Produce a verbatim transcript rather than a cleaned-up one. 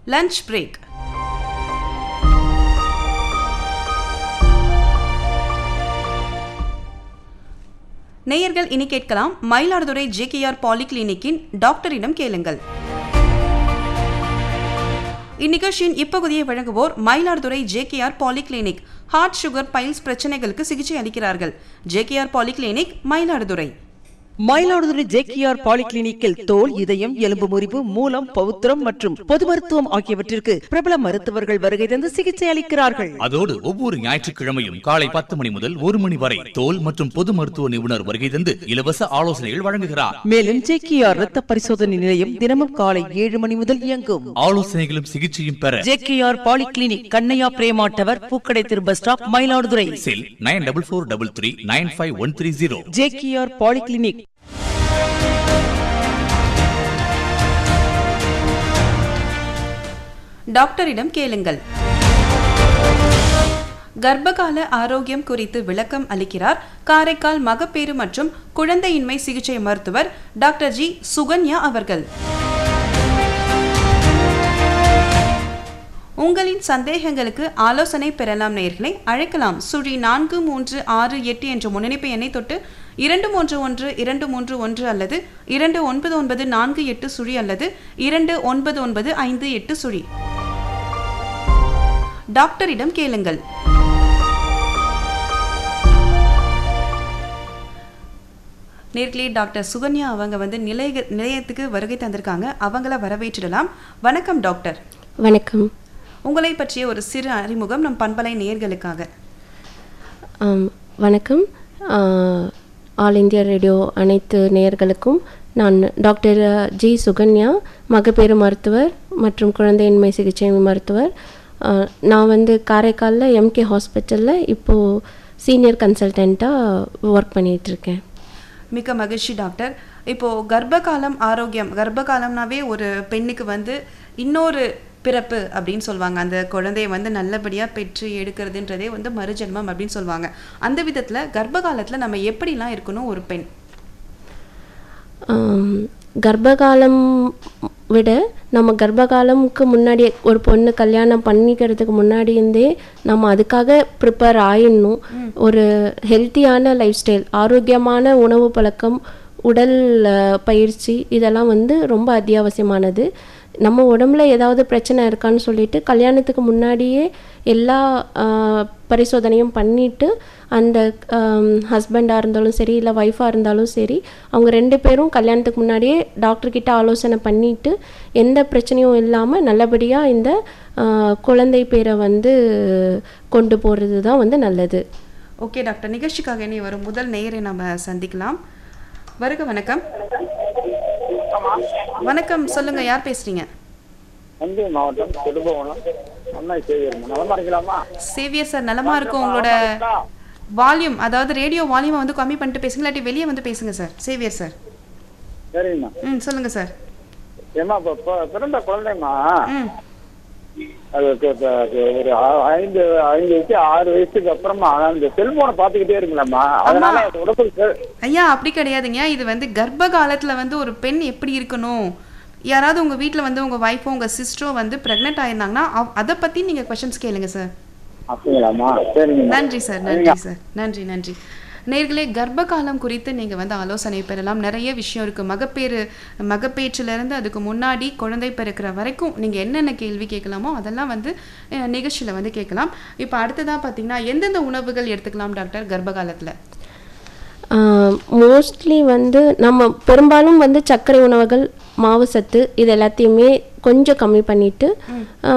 Lunch break. நேயர்கள் இனி கேட்கலாம் மயிலாடுதுறை ஜேகேஆர் பாலிகிளினிக்கின் டாக்டரிடம் கேளுங்கள். இந்நிகழ்ச்சியின் இப்பகுதியை வழங்குவோர் Mayiladuthurai JKR polyclinic. Heart sugar files பிரச்சனைகளுக்கு சிகிச்சை அளிக்கிறார்கள். JKR polyclinic, Mayiladuthurai. Mayiladuthurai JKR பாலிகிளினிக்கில் தோல், இதயம், எலும்பு முறிவு, மூலம், பௌத்திரம் மற்றும் பொது மருத்துவம் ஆகியவற்றிற்கு பிரபல மருத்துவர்கள் வருகை தந்து சிகிச்சை அளிக்கிறார்கள். அதோடு ஒவ்வொரு ஞாயிற்றுக்கிழமையும் காலை பத்து மணி முதல் ஒரு மணி வரை தோல் மற்றும் பொது மருத்துவ நிபுணர் வருகை தந்து இலவச ஆலோசனைகள் வழங்குகிறார். மேலும் ஜேகேஆர் இரத்த பரிசோதனை நிலையம் தினமும் காலை ஏழு மணி முதல் இயங்கும். ஆலோசனைகளும் சிகிச்சையும் பெற JKR polyclinic, Kannaiya Prema tower, பூக்கடை திரு பஸ் ஸ்டாப், மயிலாடுதுறை. செல் nine double four double three nine five one three zero. JKR polyclinic. டாக்டரிடம் கேளுங்கள். கர்ப்பகால ஆரோக்கியம் குறித்து விளக்கம் அளிக்கிறார் காரைக்கால் மகப்பேறு மற்றும் குழந்தையின்மை சிகிச்சை மருத்துவர் டாக்டர் ஜி சுகன்யா அவர்கள். உங்களின் சந்தேகங்களுக்கு ஆலோசனை பெறலாம். நேயர்களை அழைக்கலாம். சுழி நான்கு மூன்று ஆறு எட்டு என்ற முன்னணிப்பு எண்ணை தொட்டு இரண்டு மூன்று ஒன்று இரண்டு மூன்று ஒன்று அல்லது இரண்டு ஒன்பது ஒன்பது நான்கு எட்டு சுழி அல்லது இரண்டு ஒன்பது ஒன்பது ஐந்து எட்டு சுழி. டாக்டரிடம் கேளுங்கள். நேர்களே, டாக்டர் சுகன்யா அவங்க வந்து நிலைய நிலையத்துக்கு வருகை தந்திருக்காங்க. அவங்கள வரவேற்றிடலாம். வணக்கம் டாக்டர். வணக்கம். உங்களை பற்றிய ஒரு சிறு அறிமுகம் நம் பண்பலை நேயர்களுக்காக. வணக்கம். ஆல் இந்தியா ரேடியோ அனைத்து நேயர்களுக்கும் நான் டாக்டர் ஜி சுகன்யா, மகப்பேறு மருத்துவர் மற்றும் குழந்தையின்மை சிகிச்சை மருத்துவர். நான் வந்து காரைக்காலில் எம்கே ஹாஸ்பிட்டலில் இப்போது சீனியர் கன்சல்டண்ட்டாக ஒர்க் பண்ணிகிட்ருக்கேன். மிக்க மகிழ்ச்சி டாக்டர். இப்போது கர்ப்பகாலம் ஆரோக்கியம், கர்ப்பகாலம்னாவே ஒரு பெண்ணுக்கு வந்து இன்னொரு பிறப்பு அப்படின்னு சொல்லுவாங்க. அந்த குழந்தைய வந்து நல்லபடியாக பெற்று எடுக்கிறதுன்றதே வந்து மறுஜென்மம் அப்படின்னு சொல்லுவாங்க. அந்த விதத்தில் கர்ப்பகாலத்தில் நம்ம எப்படிலாம் இருக்கணும் ஒரு பெண்? கர்ப்பகாலம் விட நம்ம கர்ப்பகாலமுக்கு முன்னாடியே ஒரு பொண்ணு கல்யாணம் பண்ணிக்கிறதுக்கு முன்னாடியிருந்தே நம்ம அதுக்காக ப்ரிப்பேர் ஆயிடணும். ஒரு ஹெல்த்தியான லைஃப் ஸ்டைல், ஆரோக்கியமான உணவு பழக்கம், உடல் பயிற்சி இதெல்லாம் வந்து ரொம்ப அத்தியாவசியமானது. நம்ம உடம்புல ஏதாவது பிரச்சனை இருக்கான்னு சொல்லிட்டு கல்யாணத்துக்கு முன்னாடியே எல்லா பரிசோதனையும் பண்ணிவிட்டு அந்த ஹஸ்பண்டாக இருந்தாலும் சரி இல்லை ஒய்ஃபாக இருந்தாலும் சரி, அவங்க ரெண்டு பேரும் கல்யாணத்துக்கு முன்னாடியே டாக்டர்கிட்ட ஆலோசனை பண்ணிவிட்டு எந்த பிரச்சனையும் இல்லாமல் நல்லபடியாக இந்த குழந்தை பேரை வந்து கொண்டு போகிறது தான் வந்து நல்லது. ஓகே டாக்டர், நிகழ்ச்சிக்காக இனி வரும் முதல் நேயரை நம்ம சந்திக்கலாம். வருக. வணக்கம். வணக்கம், சொல்லுங்க, யார் பேசுறீங்க? தஞ்சை மாவட்டம் திருபுவனம் அண்ணா சேவியர். நலமா இருக்கலாமா? சேவியர் சார், நலமா இருக்கும். உங்களோட வால்யூம், அதாவது ரேடியோ வால்யூமை வந்து கம்மி பண்ணிட்டு பேசுங்க, இல்லாட்டி வெளியே வந்து பேசுங்க சார். Xavier sir. சரிங்கம்மா. ம் சொல்லுங்க சார். ஏமா இப்போ பிறந்த குழந்தைம்மா அது ஒரு ஐந்து ஐந்து வயசு ஆறு வயசுக்கு அப்புறமா அந்த செல்போனை பார்த்துக்கிட்டே இருக்குங்களாம்மா, அதனால உடம்புக்கு. ஐயா அப்படி கிடையாதுங்க. இது வந்து கர்ப்ப காலத்துல வந்து ஒரு பெண் எப்படி இருக்கணும், யாராவது உங்க வீட்டில் வந்து உங்க ஒய்ஃபோ உங்க சிஸ்டரோ வந்து பிரெக்னென்ட் ஆயிருந்தாங்கன்னா அதை பத்தி நீங்க கொஸ்டின்ஸ் கேளுங்க சார். அப்படிங்களாம்மா? சரிங்க. நன்றி சார். நன்றி சார். நன்றி நன்றி. நேர்களே, கர்ப்ப காலம் குறித்து நீங்கள் வந்து ஆலோசனை பெறலாம். நிறைய விஷயம் இருக்குது. மகப்பேறு மகப்பேற்றிலேருந்து அதுக்கு முன்னாடி குழந்தை பிறக்கிற வரைக்கும் நீங்கள் என்னென்ன கேள்வி கேட்கலாமோ அதெல்லாம் வந்து நிகழ்ச்சியில் வந்து கேட்கலாம். இப்போ அடுத்ததாக பார்த்தீங்கன்னா எந்தெந்த உணவுகள் எடுத்துக்கலாம் டாக்டர் கர்ப்ப காலத்தில்? மோஸ்ட்லி வந்து நம்ம பெரும்பாலும் வந்து சர்க்கரை உணவுகள், மாவு சத்து இது எல்லாத்தையுமே கொஞ்சம் கம்மி பண்ணிவிட்டு